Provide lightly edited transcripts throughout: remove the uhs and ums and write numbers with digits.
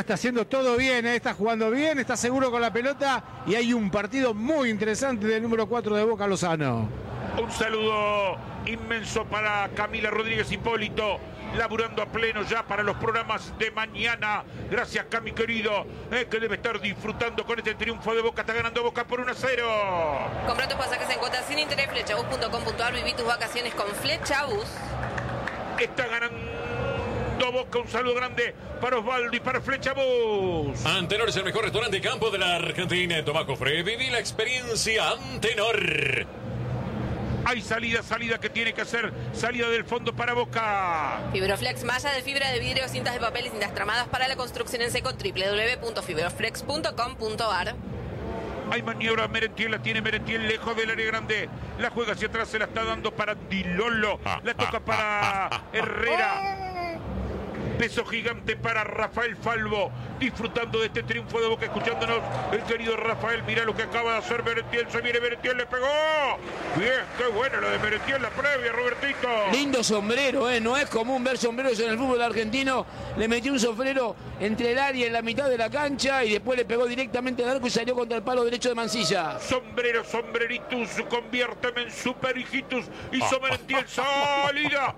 está haciendo todo bien, está jugando bien, está seguro con la pelota y hay un partido muy interesante del número 4 de Boca, Lozano. Un saludo inmenso para Camila Rodríguez Hipólito, laburando a pleno ya para los programas de mañana. Gracias, Cami querido, que debe estar disfrutando con este triunfo de Boca. Está ganando Boca por 1-0. Compra tus pasajes en cuotas sin interés, flechabus.com.ar. Viví tus vacaciones con Flechabus. Está ganando Boca. Un saludo grande para Osvaldo y para Flechabus. Antenor es el mejor restaurante de campo de la Argentina. En Tomás Cofre, viví la experiencia Antenor. Hay salida que tiene que hacer, salida del fondo para Boca. Fibroflex, malla de fibra de vidrio, cintas de papel y cintas tramadas para la construcción en seco, www.fibroflex.com.ar. Hay maniobra, Merentiel, la tiene Merentiel lejos del área grande. La juega hacia atrás, se la está dando para Dilolo. La toca para Herrera. Peso gigante para Rafael Falvo, disfrutando de este triunfo de Boca, escuchándonos el querido Rafael. Mira lo que acaba de hacer Merentiel, se viene Merentiel, le pegó. Bien, qué buena la de Merentiel, la previa, Robertito. Lindo sombrero, no es común ver sombreros en el fútbol argentino. Le metió un sombrero entre el área y en la mitad de la cancha y después le pegó directamente al arco y salió contra el palo derecho de Mansilla. Sombrero, sombreritus, conviérteme en super hijitus. Hizo Merentiel, salida.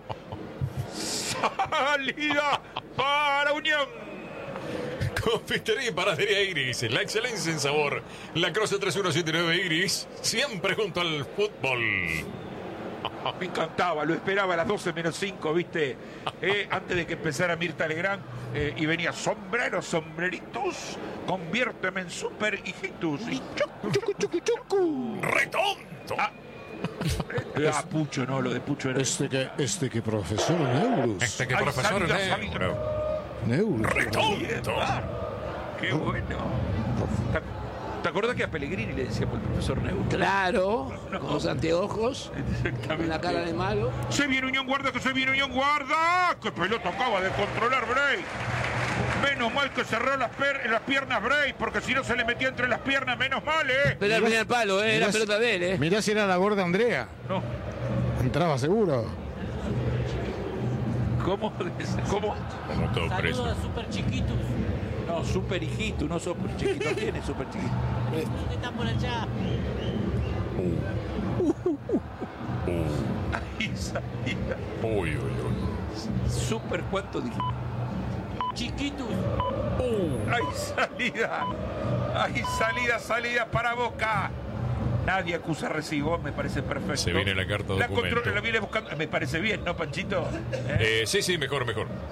Salida para Unión. Confitería y panadería Iris, la excelencia en sabor. La Croce 3179 Iris, siempre junto al fútbol. Me encantaba, lo esperaba a las 12 menos 5, ¿viste? Antes de que empezara Mirta Legrand, y venía sombrero, sombreritos, conviérteme en super hijitus. Y chucu, chucu, chucu. ¡Retonto! Pucho, no, lo de Pucho era. Que profesor Neurus. Que profesor Neurus. ¡Retonto! ¡Qué bueno! ¿Te acordás que a Pellegrini le decíamos el profesor Neurus? Claro, con los anteojos, con la cara de malo. Se viene Unión, guarda, que se viene Unión, guarda. ¡Qué pelota acaba de controlar Bray! Menos mal que cerró las piernas Bray, porque si no se le metía entre las piernas, menos mal, Pero el primer palo, la pelota de él, Mirá si era la gorda Andrea. No. Entraba seguro. ¿Cómo? Como todo preso. Saludos a super chiquitos. No, super hijito, no super chiquito. ¿Quién es super chiquito? Estos que están por allá. Ahí salida. Uy. ¿Super cuánto dije? Chiquitos. Hay salida para Boca. Nadie acusa recibo, me parece perfecto. Se viene la carta La documento. controla, la viene buscando, me parece bien, ¿no, Panchito? Sí, mejor.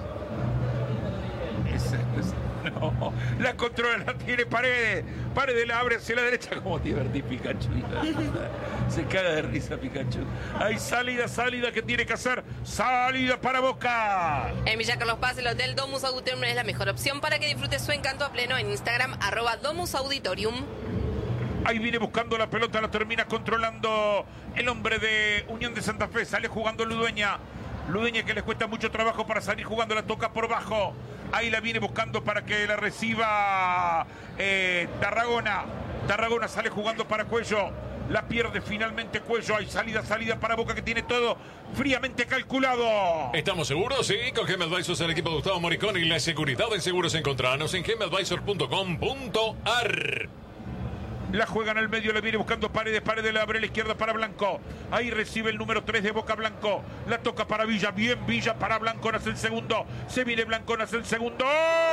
No, la controla, la tiene Paredes la abre hacia la derecha. Como divertí Pikachu. Se caga de risa Pikachu. Hay salida que tiene que hacer. Salida para Boca. En Villa Carlos Paz, el Hotel Domus Auditorium es la mejor opción para que disfrutes su encanto a pleno en Instagram, @DomusAuditorium. Ahí viene buscando la pelota, la termina controlando el hombre de Unión de Santa Fe. Sale jugando Ludueña. Ludueña, que les cuesta mucho trabajo para salir jugando, la toca por bajo. Ahí la viene buscando para que la reciba Tarragona. Tarragona sale jugando para Cuello. La pierde finalmente Cuello. Hay salida para Boca, que tiene todo fríamente calculado. ¿Estamos seguros? Sí, con Gem Advisors, el equipo de Gustavo Moricón y la seguridad en seguros. Encontrarnos en gemadvisor.com.ar. La juega en el medio, le viene buscando Paredes, le abre a la izquierda para Blanco. Ahí recibe el número 3 de Boca, Blanco. La toca para Villa, bien Villa para Blanco, nace el segundo. Se viene Blanco, nace el segundo.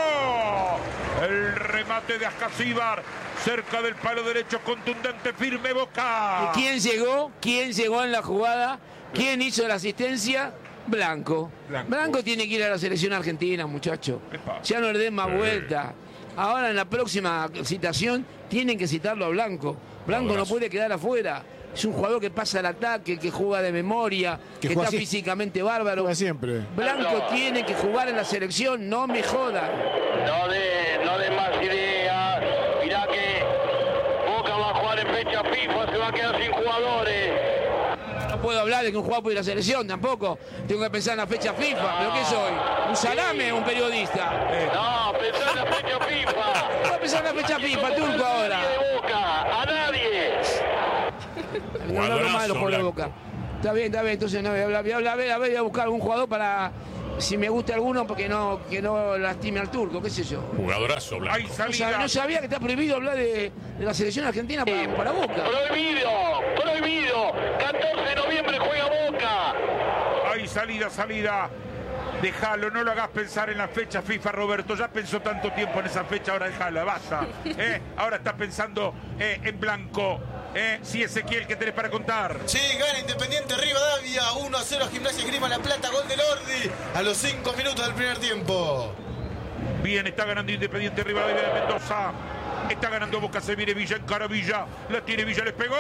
El remate de Ascasíbar, cerca del palo derecho, contundente, firme Boca. ¿Quién llegó en la jugada? ¿Quién hizo la asistencia? Blanco. Blanco tiene que ir a la selección argentina, muchacho. Ya no le den más vuelta. Ahora en la próxima citación tienen que citarlo a Blanco. Blanco no puede quedar afuera. Es un jugador que pasa al ataque, que juega de memoria, que está físicamente bárbaro. Juega siempre. Blanco tiene que jugar en la selección, no me jodan. No de más ideas. Mirá que Boca va a jugar en fecha FIFA, se va a quedar sin jugadores. No puedo hablar de que un jugador puede ir a la selección tampoco. Tengo que pensar en la fecha FIFA. ¿Pero qué soy? ¿Un salame o un periodista? No, pensá en la fecha FIFA. Voy a pensar en la fecha FIFA, turco ahora. De Boca, a nadie. No mal los jugadores de Boca. Está bien, entonces no voy a hablar. Voy a buscar algún jugador para si me gusta alguno porque que no lastime al turco, qué sé yo. Jugadorazo, Blanco. Hay salida. No sabía que está prohibido hablar de la selección argentina para Boca. Prohibido. 14 de noviembre juega Boca. Hay salida. Déjalo, no lo hagas pensar en la fecha FIFA, Roberto. Ya pensó tanto tiempo en esa fecha, ahora déjalo, basta. Ahora está pensando en Blanco. Sí, Ezequiel, ¿qué tenés para contar? Sí, gana Independiente Rivadavia, 1-0 Gimnasia Esgrima La Plata, gol de Lordi a los 5 minutos del primer tiempo. Bien, está ganando Independiente Rivadavia de Mendoza. Está ganando Boca, se viene Villa, encara Villa. La tiene Villa, les pegó.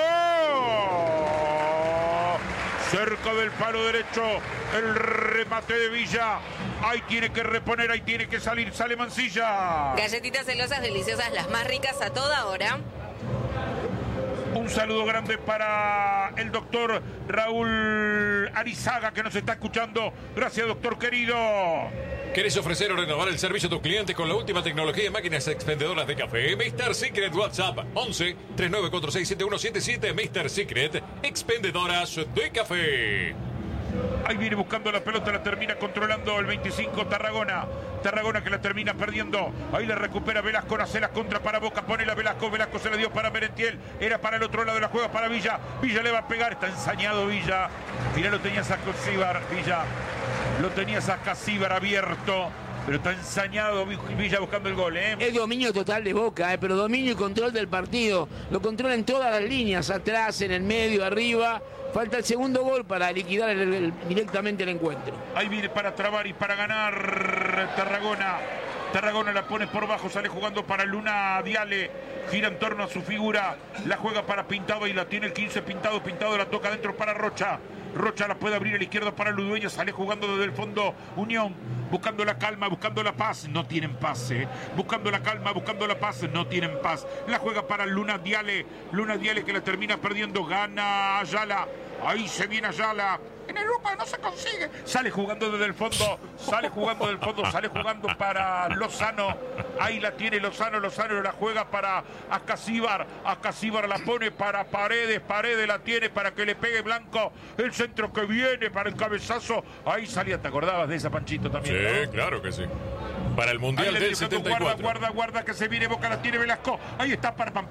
Cerca del palo derecho, el remate de Villa. Ahí tiene que reponer, ahí tiene que salir, sale Mancilla. Galletitas celosas deliciosas, las más ricas a toda hora. Un saludo grande para el doctor Raúl Arizaga, que nos está escuchando. Gracias, doctor querido. ¿Querés ofrecer o renovar el servicio a tus clientes con la última tecnología de máquinas expendedoras de café? Mr. Secret WhatsApp 11 39467177. Mr. Secret, expendedoras de café. Ahí viene buscando la pelota, la termina controlando el 25 Tarragona. Tarragona que la termina perdiendo. Ahí la recupera Velasco, hace la contra para Boca, pone la Velasco se la dio para Merentiel. Era para el otro lado de la juega para Villa. Villa le va a pegar, está ensañado Villa. Mirá, lo tenías a Cosíbar, Villa. Lo tenías a Casíbar abierto. Pero está ensañado Villa buscando el gol, Es dominio total de Boca, pero dominio y control del partido. Lo controla en todas las líneas, atrás, en el medio, arriba. Falta el segundo gol para liquidar directamente el encuentro. Ahí viene para trabar y para ganar Tarragona. Tarragona la pone por bajo, sale jugando para Luna Diale. Gira en torno a su figura. La juega para Pintado y la tiene el 15 Pintado. Pintado la toca dentro para Rocha. Rocha la puede abrir a la izquierda para Ludueña. Sale jugando desde el fondo Unión. Buscando la calma, buscando la paz. No tienen paz, Buscando la calma, buscando la paz. No tienen paz. La juega para Luna Diale. Luna Diale que la termina perdiendo. Gana Ayala. Ahí se viene Ayala. En Europa no se consigue. Sale jugando desde el fondo. Sale jugando para Lozano. Ahí la tiene Lozano. Lozano la juega para Ascasíbar. Ascasíbar la pone para Paredes. Paredes la tiene para que le pegue Blanco. El centro que viene para el cabezazo. Ahí salía. ¿Te acordabas de esa, Panchito, también? Sí, ¿no? Claro que sí. Para el Mundial del 74. Guarda que se viene Boca, la tiene Velasco. Ahí está para pam.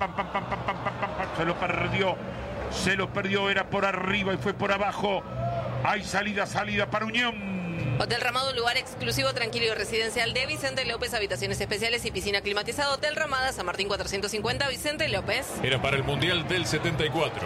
Se lo perdió, era por arriba y fue por abajo. Hay salida para Unión. Hotel Ramada, un lugar exclusivo, tranquilo y residencial de Vicente López, habitaciones especiales y piscina climatizada. Hotel Ramada, San Martín 450, Vicente López. Era para el Mundial del 74.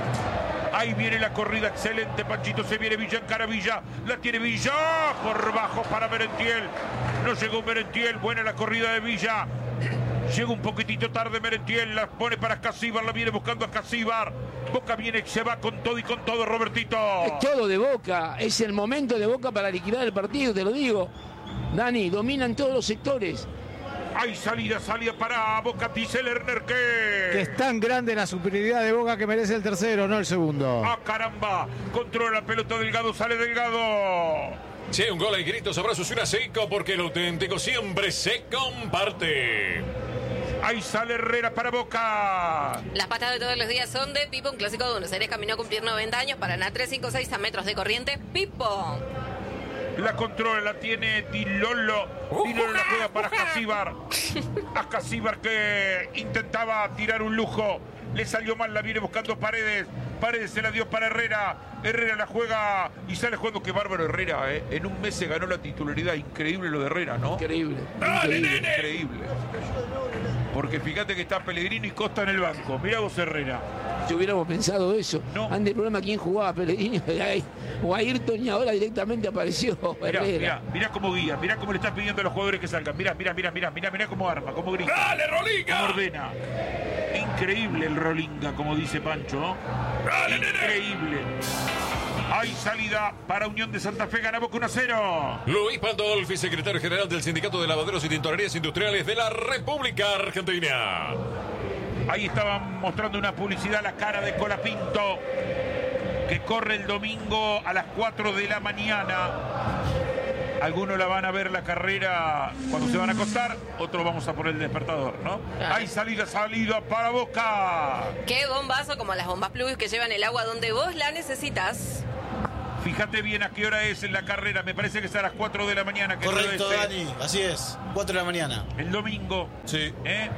Ahí viene la corrida, excelente, Panchito, se viene Villa, encara Villa, la tiene Villa, por bajo para Merentiel. No llegó Merentiel, buena la corrida de Villa. Llega un poquitito tarde Merentiel, la pone para Casíbar, la viene buscando a Casíbar. Boca viene, se va con todo, Robertito. Es todo de Boca, es el momento de Boca para liquidar el partido, te lo digo. Dani, dominan todos los sectores. Hay salida para Boca, dice Lerner que es tan grande la superioridad de Boca que merece el tercero, no el segundo. ¡Ah, caramba! Controla la pelota Delgado, sale Delgado. Sí, un gol, hay gritos, abrazos y una seco porque el auténtico siempre se comparte. Ahí sale Herrera para Boca. Las patas de todos los días son de Pipo, un clásico de Buenos Aires, caminó a cumplir 90 años, Paraná 356 a metros de corriente, Pipo. La controla, la tiene Dilolo. Dilolo la juega para Ascasíbar. Ascasíbar que intentaba tirar un lujo. Le salió mal, la viene buscando Paredes. Paredes se la dio para Herrera. Herrera la juega y sale jugando. Qué bárbaro Herrera, En un mes se ganó la titularidad. Increíble lo de Herrera, ¿no? Increíble. Increíble. Porque fíjate que está Pellegrini y Costa en el banco. Mirá vos, Herrera. Si hubiéramos pensado eso. No. Antes del programa, ¿quién jugaba? Pellegrini o Ayrton, y ahora directamente apareció Herrera. Mirá cómo guía, mirá cómo le está pidiendo a los jugadores que salgan. Mirá cómo arma, cómo grita. ¡Dale, Rolinga! Cómo ordena. Increíble el Rolinga, como dice Pancho. ¡Dale, increíble. Hay salida para Unión de Santa Fe, gana Boca 1-0. Luis Pandolfi, secretario general del Sindicato de Lavaderos y Tintorerías Industriales de la República Argentina. Ahí estaban mostrando una publicidad, la cara de Colapinto, que corre el domingo a las 4 de la mañana. Algunos la van a ver la carrera cuando se van a acostar, otros vamos a poner el despertador, ¿no? Hay salida para Boca. Qué bombazo, como las bombas Plus que llevan el agua donde vos la necesitas. Fíjate bien a qué hora es en la carrera. Me parece que es a las 4 de la mañana. Que correcto, Dani. Así es. 4 de la mañana. El domingo. Sí.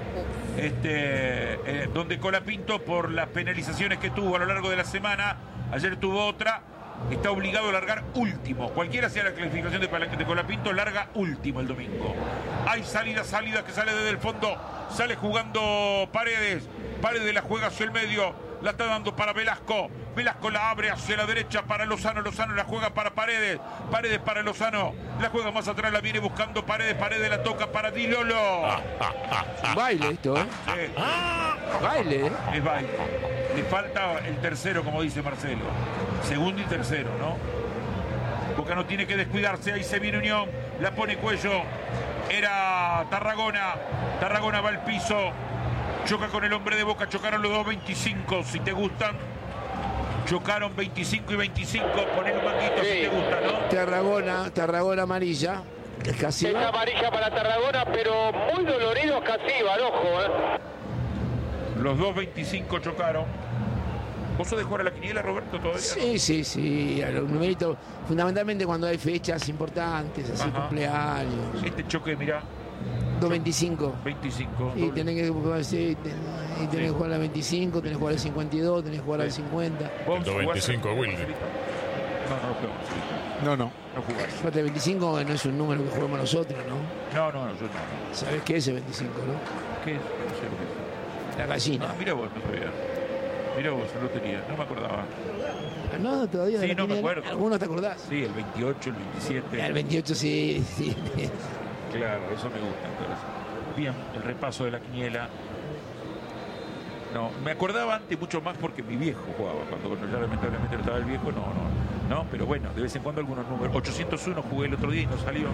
Donde Colapinto, por las penalizaciones que tuvo a lo largo de la semana, ayer tuvo otra, está obligado a largar último. Cualquiera sea la clasificación de Colapinto, larga último el domingo. Hay salida que sale desde el fondo. Sale jugando Paredes. Paredes la juega hacia el medio. La está dando para Velasco. Velasco la abre hacia la derecha para Lozano. Lozano la juega para Paredes. Paredes para Lozano. La juega más atrás, la viene buscando Paredes. Paredes la toca para Di Lolo. Baile esto, ¿eh? Baile, ¿eh? Es baile. Le falta el tercero, como dice Marcelo. Segundo y tercero, ¿no? Boca no tiene que descuidarse. Ahí se viene Unión. La pone Cuello. Era Tarragona. Tarragona va al piso. Choca con el hombre de Boca, chocaron los dos 25, si te gustan. Chocaron 25 y 25, poner un manguito si te gusta, ¿no? Tarragona amarilla. Es Casíbar. Es amarilla para Tarragona, pero muy dolorido Casíbar, ojo, Los dos 25 chocaron. ¿Vos sos de jugar a la quiniela, Roberto, todavía? Sí, a los numeritos, fundamentalmente cuando hay fechas importantes, así cumpleaños. Este choque, mirá. 2.25. 25. Y tenés que jugar al 25, tenés que jugar al 52, tenés que jugar al 50. El 2.25, Wilde. No. No jugás. Aparte, el 25 no es un número que jugamos nosotros, ¿no? No, yo no. ¿Sabés qué es el 25, no? ¿Qué es? No sé lo que es. La gallina. Mira vos, no sabía. Mira vos, no tenía, no me acordaba. No, todavía. Sí, no me acuerdo. ¿Algunos te acordás? Sí, el 28, el 27. El 28 sí. Claro, eso me gusta. Entonces. Bien, el repaso de la quiniela. No, me acordaba antes mucho más porque mi viejo jugaba. Cuando ya lamentablemente no estaba el viejo, no, pero bueno, de vez en cuando algunos números. 801 jugué el otro día y no salió.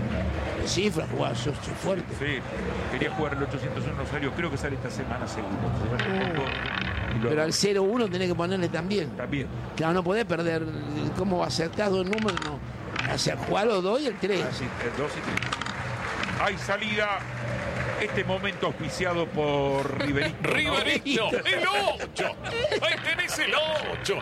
Cifras jugás, sos fuerte. Sí, quería jugar el 801, no salió. Creo que sale esta semana seguro. Pero al 0-1 tenés que ponerle también. También. Claro, no podés perder. ¿Cómo acertás dos números? No. O sea, jugar los 2 y el 3. Sí, el 2 y 3. Hay salida. Este momento auspiciado por Riverito. ¡Riverito! ¡El 8! ¡Ahí tenés el 8!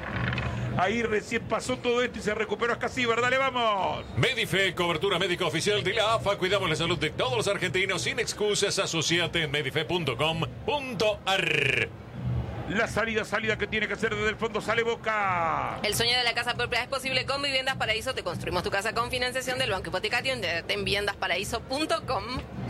Ahí recién pasó todo esto y se recuperó Casíbar. Dale, vamos. Medife, cobertura médica oficial de la AFA. Cuidamos la salud de todos los argentinos sin excusas. Asociate en medife.com.ar. La salida que tiene que hacer desde el fondo. Sale Boca. El sueño de la casa propia es posible con Viviendas Paraíso. Te construimos tu casa con financiación del Banco Hipotecario en viviendasparaíso.com.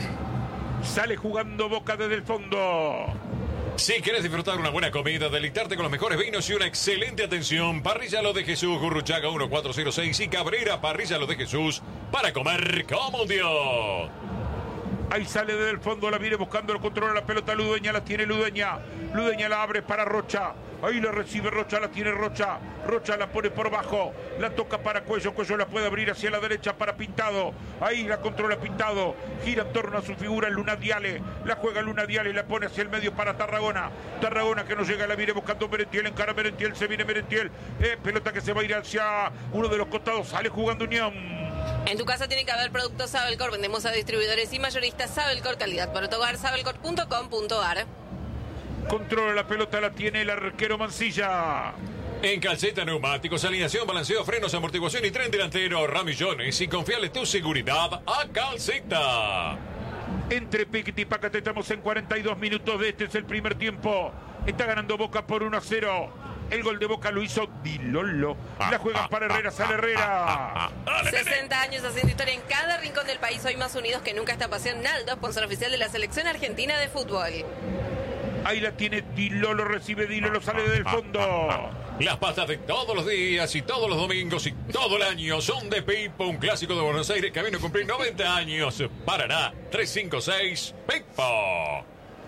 Sale jugando Boca desde el fondo. Si quieres disfrutar una buena comida, deleitarte con los mejores vinos y una excelente atención, Parrilla Lo de Jesús, Gurruchaga 1406 y Cabrera, Parrilla Lo de Jesús, para comer como un Dios. Ahí sale desde el fondo, la viene buscando, lo controla la pelota Ludueña, la tiene Ludueña. Ludueña la abre para Rocha. Ahí la recibe Rocha, la tiene Rocha. Rocha la pone por bajo. La toca para Cuello. Cuello la puede abrir hacia la derecha para Pintado. Ahí la controla Pintado. Gira en torno a su figura Luna Diale. La juega Luna Diale y la pone hacia el medio para Tarragona. Tarragona que no llega, la viene buscando Merentiel. Encara Merentiel, se viene Merentiel. Pelota que se va a ir hacia uno de los costados. Sale jugando Unión. En tu casa tiene que haber productos Sabelcor. Vendemos a distribuidores y mayoristas Sabelcor, calidad para tu hogar, sabelcor.com.ar. Controla la pelota, la tiene el arquero Mancilla. En Calceta Neumáticos, alineación, balanceo, frenos, amortiguación y tren delantero, Ramillones. Y confiale tu seguridad a Calceta. Entre Piquete y Pacate estamos en 42 minutos de este es el primer tiempo. Está ganando Boca por 1-0. El gol de Boca lo hizo Di Lolo. La juegan para Herrera, sale Herrera. 60 años haciendo historia en cada rincón del país. Hoy más unidos que nunca esta pasión. Naldo, sponsor oficial de la selección argentina de fútbol. Ahí la tiene Di Lolo, recibe Di Lolo, sale del fondo. Las pastas de todos los días y todos los domingos y todo el año son de Pipo, un clásico de Buenos Aires que vino a cumplir 90 años. Paraná, 356, Pipo.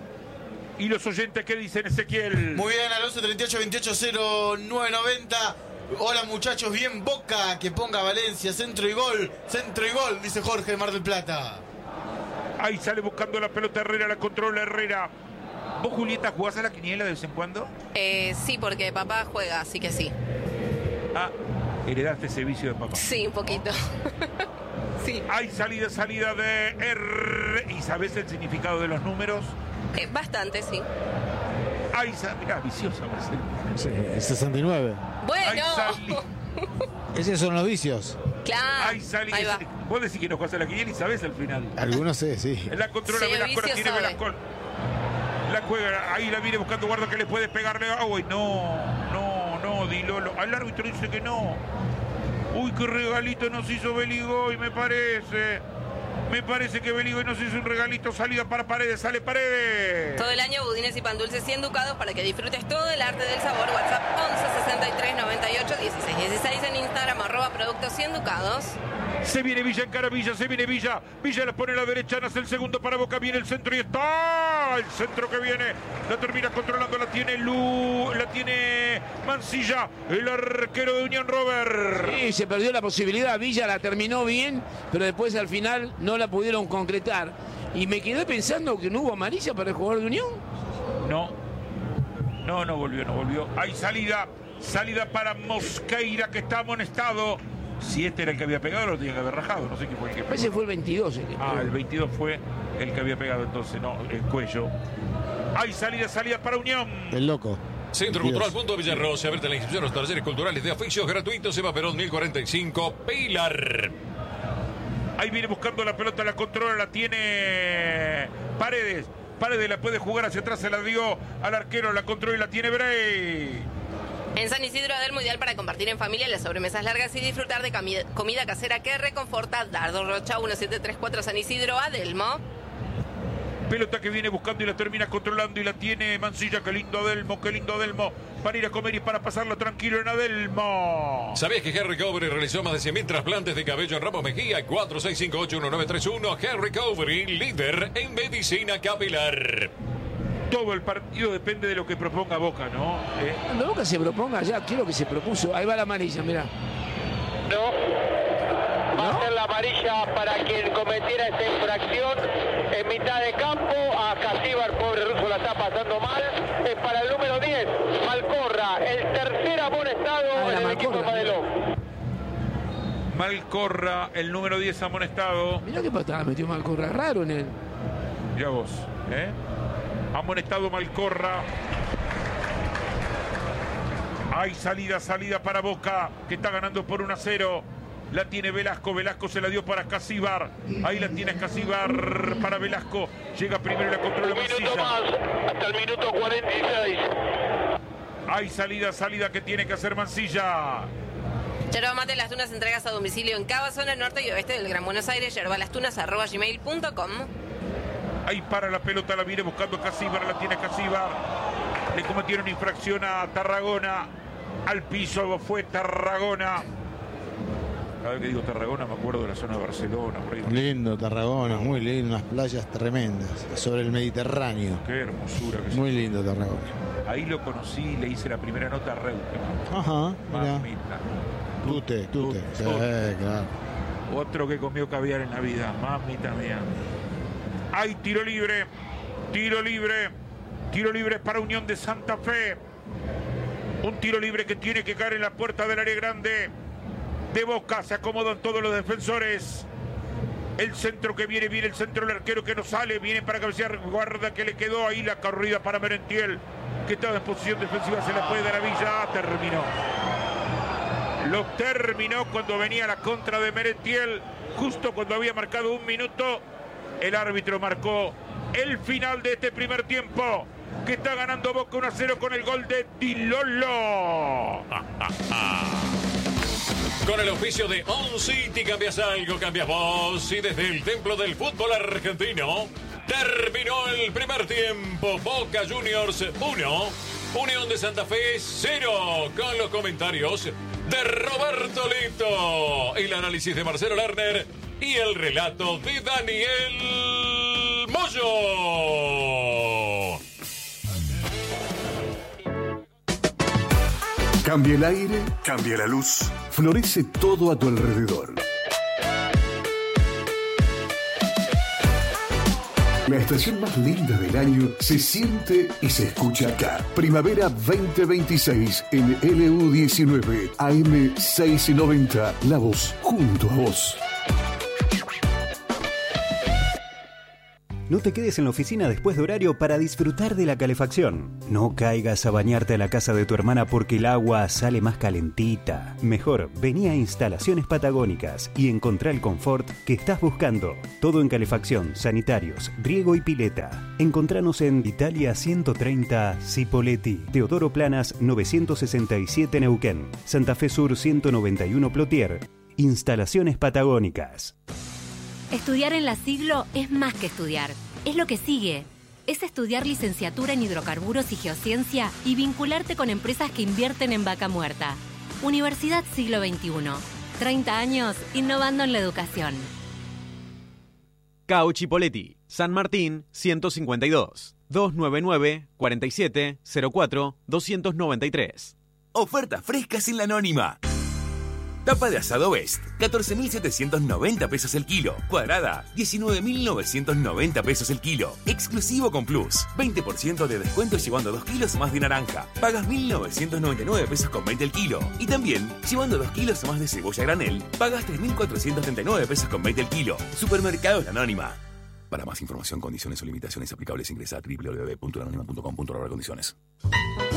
¿Y los oyentes qué dicen, Ezequiel? Muy bien, Alonso 38-28-0990. Hola muchachos, bien Boca, que ponga Valencia, centro y gol, dice Jorge de Mar del Plata. Ahí sale buscando la pelota Herrera, la controla Herrera. ¿Vos, Julieta, jugás a la quiniela de vez en cuando? Sí, porque papá juega, así que sí. Ah, heredaste ese vicio de papá. Sí, un poquito. Sí. Hay salida de R. ¿Y sabés el significado de los números? Bastante, sí. Mirá, viciosa, Marcelo. Sí, el 69. Bueno. Esos son los vicios. Claro. Ahí va. Vos decís que no jugás a la quiniela y sabés al final. Algunos sí. La controla Velasco, la tiene Velasco. La juega, ahí la viene buscando Guarda que le puede pegarle. Uy, no, Di Lolo. Al árbitro dice que no. Uy, qué regalito nos hizo Beligoy, me parece. Me parece que Beligoy nos hizo un regalito. Salida para Paredes, sale Paredes. Todo el año budines y pan dulces 100 ducados para que disfrutes todo el arte del sabor. WhatsApp 11 63 98 16 16 en Instagram @productos 100 ducados. Se viene Villa, encara Villa, se viene Villa. Villa la pone a la derecha, nace el segundo para Boca, viene el centro y está. El centro que viene, la termina controlando, la tiene Mancilla, el arquero de Unión, Robert. Sí, se perdió la posibilidad. Villa la terminó bien, pero después al final no la pudieron concretar. Y me quedé pensando que no hubo amarilla para el jugador de Unión. No volvió. Hay salida para Mosqueira, que está amonestado. Si este era el que había pegado, lo tenía que haber rajado. No sé qué fue el que pegó. Ese fue el 22. El 22 fue el que había pegado, entonces, no, el cuello. Hay salida para Unión. El loco. Centro Cultural Punto Villarrosa. Abierta la inscripción a los talleres culturales de oficios gratuitos. Eva Perón 1045, Pilar. Ahí viene buscando la pelota, la controla, la tiene Paredes. Paredes la puede jugar hacia atrás, se la dio al arquero, la controla y la tiene Bray. En San Isidro Adelmo, ideal para compartir en familia las sobremesas largas y disfrutar de comida casera que reconforta. Dardo Rocha 1734 San Isidro Adelmo. Pelota que viene buscando y la termina controlando y la tiene Mancilla. Qué lindo Adelmo. Para ir a comer y para pasarlo tranquilo en Adelmo. ¿Sabías que Hair Recovery realizó más de 100.000 trasplantes de cabello en Ramos Mejía? 46581931. Hair Recovery, líder en medicina capilar. Todo el partido depende de lo que proponga Boca, ¿no? Cuando Boca se proponga ya, quiero que se propuso. Ahí va la amarilla, mirá. Va a ser la amarilla para quien cometiera esta infracción en mitad de campo. A Casíbar, pobre ruso, la está pasando mal. Es para el número 10, Malcorra, el tercer amonestado en el equipo de Madelón. Malcorra, el número 10 amonestado. Mirá qué patada metió Malcorra, raro en él. Mirá vos, amonestado Malcorra. Hay salida para Boca, que está ganando por 1-0. La tiene Velasco se la dio para Casíbar. Ahí la tiene Casíbar para Velasco. Llega primero y la controla Mancilla. Un minuto más, hasta el minuto 46. Hay salida que tiene que hacer Mancilla. Yerba Mate Las Tunas, entregas a domicilio en Cava, zona norte y oeste del Gran Buenos Aires. yerbalastunas@gmail.com. Ahí para la pelota, la viene buscando Casíbar, la tiene Casíbar. Le cometieron infracción a Tarragona. Al piso fue Tarragona. Cada vez que digo Tarragona me acuerdo de la zona de Barcelona. Lindo Tarragona, muy lindo, unas playas tremendas sobre el Mediterráneo. Qué hermosura que muy lindo Tarragona. Ahí lo conocí, le hice la primera nota a Reutemann. Ajá, mira. Tute. Sí, claro. Otro que comió caviar en la vida, mamita mía. Hay tiro libre para Unión de Santa Fe. Un tiro libre que tiene que caer en la puerta del área grande de Boca. Se acomodan todos los defensores. El centro que viene el centro, el arquero que no sale, viene para cabecear, Guarda que le quedó ahí la corrida para Merentiel, que estaba en posición defensiva, se la puede dar a Villa. Lo terminó cuando venía la contra de Merentiel, justo cuando había marcado 1 minuto. El árbitro marcó el final de este primer tiempo, que está ganando Boca 1-0 con el gol de Di Lolo. Con el oficio de On City, cambias algo, cambias vos. Y desde el templo del fútbol argentino, terminó el primer tiempo. Boca Juniors 1, Unión de Santa Fe 0. Con los comentarios de Roberto Lito, el análisis de Marcelo Lerner y el relato de Daniel Moyo. Cambia el aire, cambia la luz, florece todo a tu alrededor. La estación más linda del año se siente y se escucha acá. Primavera 2026 en LU19, AM 690, La Voz, junto a vos. No te quedes en la oficina después de horario para disfrutar de la calefacción. No caigas a bañarte a la casa de tu hermana porque el agua sale más calentita. Mejor, vení a Instalaciones Patagónicas y encontrá el confort que estás buscando. Todo en calefacción, sanitarios, riego y pileta. Encontranos en Italia 130 Cipolletti, Teodoro Planas 967 Neuquén, Santa Fe Sur 191 Plotier. Instalaciones Patagónicas. Estudiar en la Siglo es más que estudiar, es lo que sigue. Es estudiar licenciatura en hidrocarburos y geociencia y vincularte con empresas que invierten en vaca muerta. Universidad Siglo XXI. 30 años innovando en la educación. Cao Chipolletti, San Martín 152, 299 47 04 293. Ofertas frescas en la Anónima. Tapa de asado Best, 14.790 pesos el kilo. Cuadrada, 19.990 pesos el kilo. Exclusivo con Plus, 20% de descuento llevando 2 kilos más de naranja. Pagas 1.999 pesos con 20 el kilo. Y también, llevando 2 kilos más de cebolla granel, pagas 3.439 pesos con 20 el kilo. Supermercados La Anónima. Para más información, condiciones o limitaciones aplicables, ingresa a www.lanonima.com.ar/condiciones.